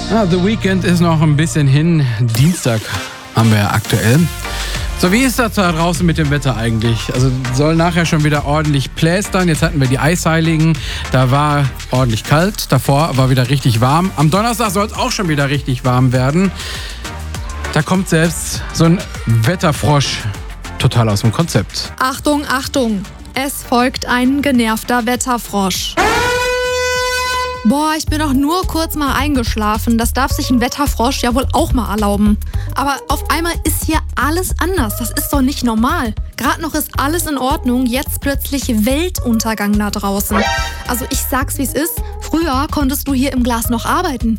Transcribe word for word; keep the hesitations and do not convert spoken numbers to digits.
Ja, The Weekend ist noch ein bisschen hin. Dienstag haben wir ja aktuell. So, wie ist das da draußen mit dem Wetter eigentlich? Also soll nachher schon wieder ordentlich plästern. Jetzt hatten wir die Eisheiligen. Da war ordentlich kalt. Davor war wieder richtig warm. Am Donnerstag soll es auch schon wieder richtig warm werden. Da kommt selbst so ein Wetterfrosch total aus dem Konzept. Achtung, Achtung! Es folgt ein genervter Wetterfrosch. Boah, ich bin doch nur kurz mal eingeschlafen. Das darf sich ein Wetterfrosch ja wohl auch mal erlauben. Aber auf einmal ist hier alles anders. Das ist doch nicht normal. Gerade noch ist alles in Ordnung, jetzt plötzlich Weltuntergang da draußen. Also ich sag's, wie's ist. Früher konntest du hier im Glas noch arbeiten.